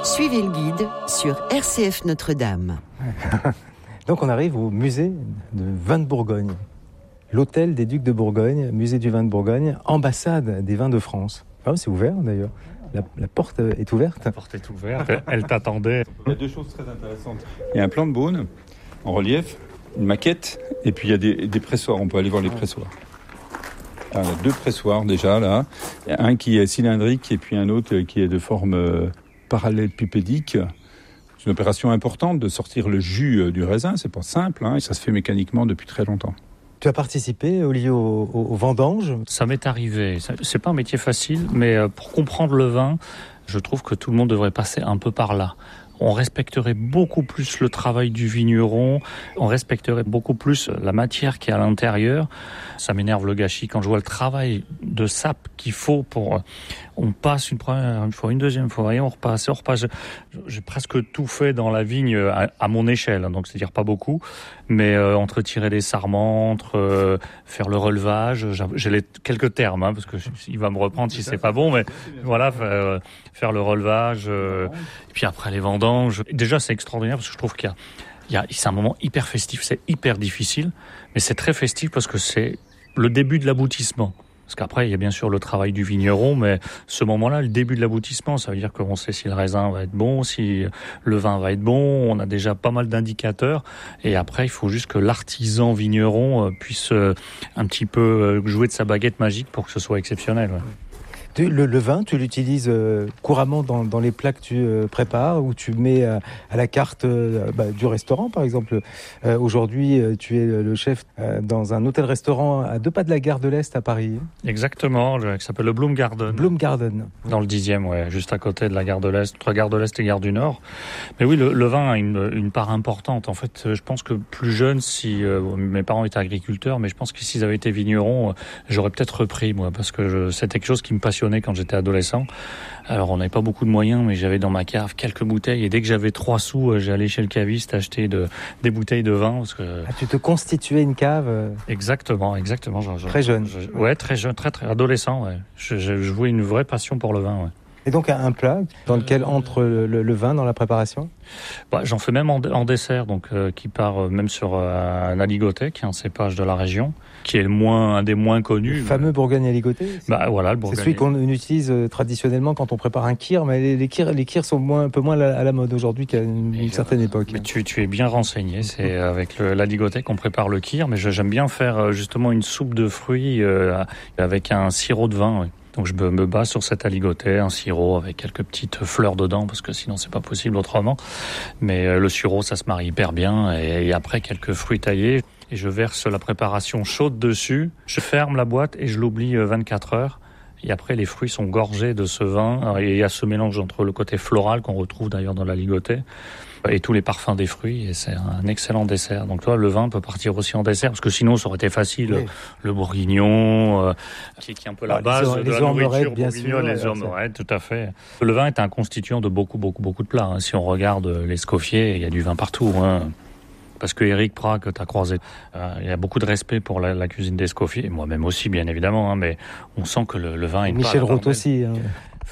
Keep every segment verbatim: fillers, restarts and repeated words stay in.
Suivez le guide sur R C F Notre-Dame. Donc on arrive au musée de vin de Bourgogne. L'hôtel des Ducs de Bourgogne, musée du vin de Bourgogne, ambassade des vins de France. Ah, c'est ouvert d'ailleurs. La, la porte est ouverte. La porte est ouverte, elle t'attendait. Il y a deux choses très intéressantes. Il y a un plan de Beaune en relief, une maquette, et puis il y a des, des pressoirs. On peut aller voir les pressoirs. Alors, il y a deux pressoirs déjà là. Il y a un qui est cylindrique et puis un autre qui est de forme euh, parallélépipédique. C'est une opération importante de sortir le jus du raisin. C'est pas simple, hein, et ça se fait mécaniquement depuis très longtemps. Tu as participé, Olivier, au, au, au vendange. Ça m'est arrivé. C'est pas un métier facile, mais pour comprendre le vin, je trouve que tout le monde devrait passer un peu par là. On respecterait beaucoup plus le travail du vigneron, on respecterait beaucoup plus la matière qui est à l'intérieur. Ça m'énerve le gâchis quand je vois le travail de sape qu'il faut pour... On passe une première une fois, une deuxième fois, et on repasse, et on repasse. J'ai presque tout fait dans la vigne à, à mon échelle, donc c'est-à-dire pas beaucoup, mais euh, entre tirer des sarments, entre euh, faire le relevage, j'ai les, quelques termes, hein, parce que il va me reprendre si c'est pas bon, mais voilà, faire, faire le relevage, euh, et puis après les vendanges. Déjà, c'est extraordinaire parce que je trouve qu'il y a, il y a, c'est un moment hyper festif, c'est hyper difficile, mais c'est très festif parce que c'est le début de l'aboutissement. Parce qu'après, il y a bien sûr le travail du vigneron, mais ce moment-là, le début de l'aboutissement, ça veut dire qu'on sait si le raisin va être bon, si le vin va être bon, on a déjà pas mal d'indicateurs, et après, il faut juste que l'artisan vigneron puisse un petit peu jouer de sa baguette magique pour que ce soit exceptionnel. Ouais. Tu, le, le vin, tu l'utilises euh, couramment dans, dans les plats que tu euh, prépares, ou tu mets euh, à la carte euh, bah, du restaurant, par exemple. Euh, aujourd'hui, euh, tu es le chef euh, dans un hôtel-restaurant à deux pas de la gare de l'Est à Paris. Exactement, qui s'appelle le Bloom Garden. Bloom Garden. Dans le dixième, ouais, juste à côté de la gare de l'Est, entre gare de l'Est et gare du Nord. Mais oui, le, le vin a une, une part importante. En fait, je pense que plus jeune, si euh, mes parents étaient agriculteurs, mais je pense que s'ils avaient été vignerons, euh, j'aurais peut-être repris, moi, parce que je, c'était quelque chose qui me passionnait quand j'étais adolescent. Alors on n'avait pas beaucoup de moyens, mais j'avais dans ma cave quelques bouteilles, et dès que j'avais trois sous, j'allais chez le caviste acheter de, des bouteilles de vin. Parce que... Ah, tu te constituais une cave euh... Exactement, exactement. Je, je, très jeune. Je, ouais, très jeune, très très adolescent. Ouais. Je, je, je vouais une vraie passion pour le vin. Ouais. Et donc un plat dans lequel entre le, le, le vin dans la préparation? Bah, j'en fais même en, en dessert, donc euh, qui part euh, même sur euh, un aligoté, qui est un cépage de la région, qui est le moins, un des moins connus. Le fameux Bourgogne aligoté. Bah voilà, le Bourgogne. C'est celui qu'on utilise euh, traditionnellement quand on prépare un kir, mais les, les kirs, les kirs sont moins, un peu moins à la mode aujourd'hui qu'à une, une certaine euh, époque. Mais tu, tu es bien renseigné. C'est avec le, l'aligoté qu'on prépare le kir, mais j'aime bien faire justement une soupe de fruits euh, avec un sirop de vin. Ouais. Donc je me base sur cet aligoté, un sirop avec quelques petites fleurs dedans, parce que sinon c'est pas possible autrement. Mais le sirop, ça se marie hyper bien, et, et après quelques fruits taillés, et je verse la préparation chaude dessus, je ferme la boîte et je l'oublie vingt-quatre heures. Et après, les fruits sont gorgés de ce vin, et il y a ce mélange entre le côté floral qu'on retrouve d'ailleurs dans l'aligoté et tous les parfums des fruits, et c'est un excellent dessert. Donc toi, le vin peut partir aussi en dessert, parce que sinon ça aurait été facile. Oui. Le bourguignon, euh, qui, qui est un peu la ah, base les, de les la nourriture bien sûr, les ormerettes, tout à fait. Le vin est un constituant de beaucoup, beaucoup, beaucoup de plats. Hein. Si on regarde l'Escoffier, il y a du vin partout. Hein. Parce que Éric Prat, que tu as croisé, euh, il y a beaucoup de respect pour la, la cuisine d'Escoffier, et moi-même aussi, bien évidemment, hein, mais on sent que le, le vin est... Michel Roth aussi. Hein.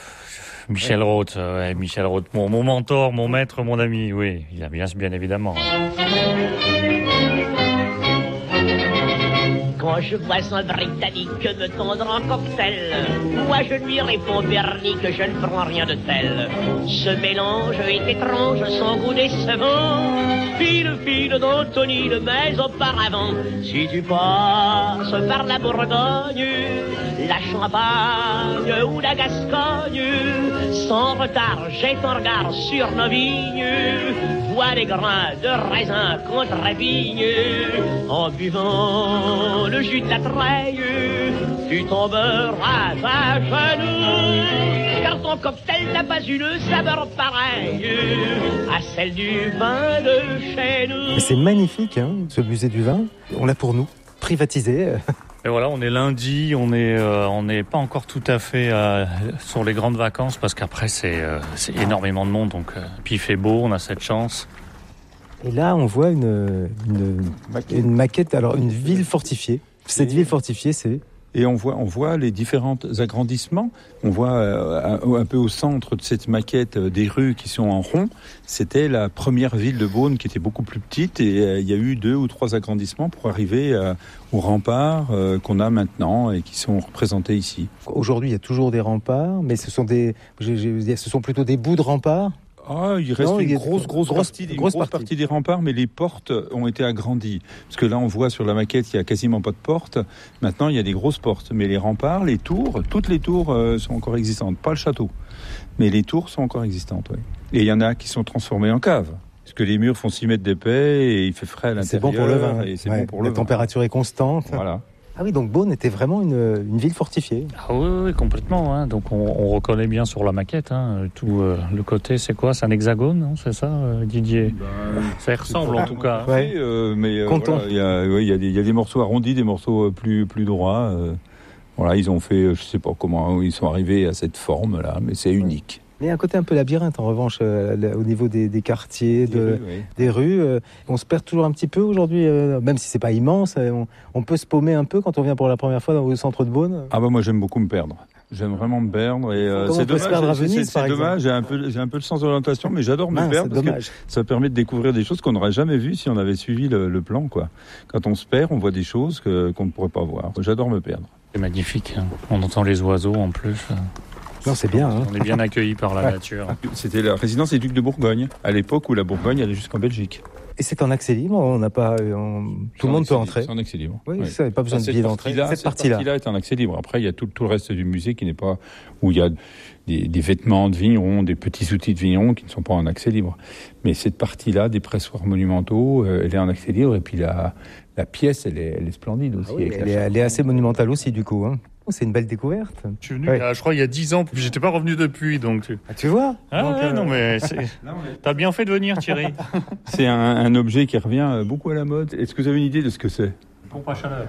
Michel Roth, ouais, Michel Roth, mon, mon mentor, mon maître, mon ami, oui, il a bien, bien évidemment. Quand je vois un Britannique me tendre en cocktail, moi je lui réponds Bernie que je ne prends rien de tel. Ce mélange est étrange, sans goût décevant, fine, fine d'Antonine, mais auparavant, si tu passes par la Bourgogne, la Champagne ou la Gascogne, sans retard, jette un regard sur nos vignes, vois les grains de raisin contre vigne, en buvant le jus de la treille, tu tomberas à genoux, car ton cocktail n'a pas une saveur pareille à celle du vin de chez nous. Mais c'est magnifique, hein, ce musée du vin. On l'a pour nous, privatisé. Et voilà, on est lundi, on est euh, on n'est pas encore tout à fait euh, sur les grandes vacances, parce qu'après c'est euh, c'est énormément de monde, donc euh, puis il fait beau, on a cette chance. Et là, on voit une une maquette, une maquette alors une ville fortifiée. Cette ville fortifiée, c'est Et on voit, on voit les différents agrandissements. On voit euh, un, un peu au centre de cette maquette euh, des rues qui sont en rond. C'était la première ville de Beaune qui était beaucoup plus petite et euh, il y a eu deux ou trois agrandissements pour arriver euh, aux remparts euh, qu'on a maintenant et qui sont représentés ici. Aujourd'hui, il y a toujours des remparts, mais ce sont des, j'ai, j'ai, ce sont plutôt des bouts de remparts. Ah, il reste non, une il grosse, grosse, grosse, partie, des, grosse grosse partie. partie des remparts, mais les portes ont été agrandies. Parce que là, on voit sur la maquette, il n'y a quasiment pas de portes. Maintenant, il y a des grosses portes. Mais les remparts, les tours, toutes les tours euh, sont encore existantes. Pas le château, mais les tours sont encore existantes. Oui. Et il y en a qui sont transformées en caves. Parce que les murs font six mètres d'épais et il fait frais à l'intérieur. C'est bon pour le vin. Et c'est ouais, bon pour la le température vin. est constante. Voilà. Ah oui, donc Beaune était vraiment une, une ville fortifiée. Ah oui, oui, complètement. Hein. Donc on, on reconnaît bien sur la maquette. Hein, tout euh, le côté, c'est quoi? C'est un hexagone, non? C'est ça, euh, Didier? Ben, ça y ressemble en tout cas. Ouais. Euh, mais euh, Content. voilà, il y a, ouais, il y a des, il y a des morceaux arrondis, des morceaux plus plus droits. Euh, voilà, ils ont fait, je sais pas comment ils sont arrivés à cette forme là, mais c'est unique. Il y a un côté un peu labyrinthe en revanche euh, au niveau des, des quartiers, de, Des rues, oui. des rues. Euh, on se perd toujours un petit peu aujourd'hui, euh, même si c'est pas immense. Euh, on, on peut se paumer un peu quand on vient pour la première fois dans le centre de Beaune. Ah bah moi j'aime beaucoup me perdre. J'aime vraiment me perdre et euh, Comment c'est on peut dommage. se perdre à c'est- Venise, c'est, par c'est exemple dommage. J'ai un peu, j'ai un peu le sens de l'orientation, mais j'adore me Mince, perdre c'est parce dommage. que ça permet de découvrir des choses qu'on n'aurait jamais vues si on avait suivi le, le plan, quoi. Quand on se perd, on voit des choses que, qu'on ne pourrait pas voir. J'adore me perdre. C'est magnifique. Hein. On entend les oiseaux en plus. Non, c'est bien. Hein. On est bien accueillis par la Ouais. nature. C'était la résidence des ducs de Bourgogne, à l'époque où la Bourgogne allait jusqu'en Belgique. Et c'est en accès libre. On n'a pas, on- tout le monde peut entrer. C'est en accès libre. Oui, Ouais. ça n'a pas besoin Enfin, de cette billet d'entrée. partie-là, Cette cette partie-là. partie-là est en accès libre. Après, il y a tout, tout le reste du musée qui n'est pas, où il y a des, des vêtements de vignerons, des petits outils de vignerons qui ne sont pas en accès libre. Mais cette partie-là, des pressoirs monumentaux, euh, elle est en accès libre. Et puis la, la pièce, elle est, elle est splendide aussi. Ah oui, avec elle, la est, elle est assez monumentale aussi du coup. Hein. Oh, c'est une belle découverte. Je suis venu, Ouais. il y a, je crois, il y a dix ans, puis j'étais pas revenu depuis. Donc tu... Ah, tu vois Ah Donc, ouais, euh, non mais c'est... t'as bien fait de venir, Thierry. C'est un, un objet qui revient beaucoup à la mode. Est-ce que vous avez une idée de ce que c'est? Pompe à chaleur.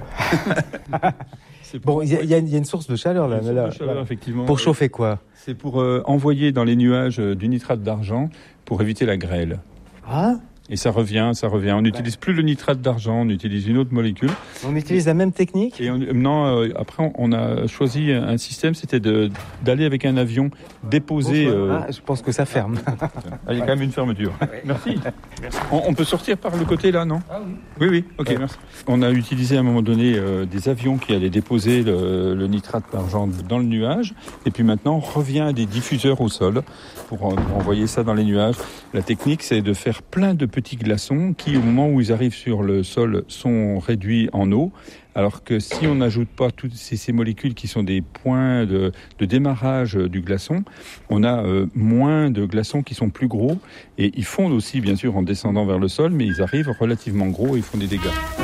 C'est Bon, il y, a- il y a une- il y a une source de chaleur là. Une source là, de chaleur, là. effectivement. Pour chauffer quoi? C'est pour euh, envoyer dans les nuages euh, du nitrate d'argent pour éviter la grêle. Ah, Et ça revient, ça revient. On n'utilise plus le nitrate d'argent, on utilise une autre molécule. on utilise la même technique. Et on, non, euh, après on, on a choisi un système, c'était de, d'aller avec un avion déposer. euh, Ah, je pense que ça ferme. Ah, il y a quand même une fermeture. Merci. On, on peut sortir par le côté là, non? Ah oui. Oui, oui. Ok, Ouais. merci. On a utilisé à un moment donné euh, des avions qui allaient déposer le, le nitrate d'argent dans le nuage. Et puis maintenant, on revient à des diffuseurs au sol pour, en- pour envoyer ça dans les nuages. La technique, c'est de faire plein de petits glaçons qui, au moment où ils arrivent sur le sol, sont réduits en eau. Alors que si on n'ajoute pas toutes ces, ces molécules qui sont des points de, de démarrage du glaçon, on a euh, moins de glaçons qui sont plus gros. Et ils fondent aussi, bien sûr, en descendant vers le sol, mais ils arrivent relativement gros et ils font des dégâts.